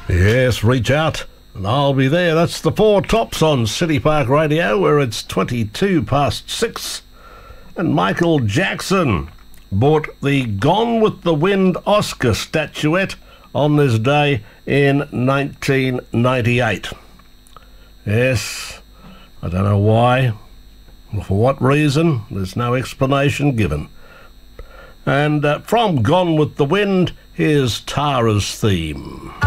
Yes, reach out and I'll be there. That's the Four Tops on City Park Radio, where it's 6:22. And Michael Jackson bought the Gone with the Wind Oscar statuette on this day in 1998. Yes, I don't know why or for what reason. There's no explanation given. And from Gone with the Wind, here's Tara's theme.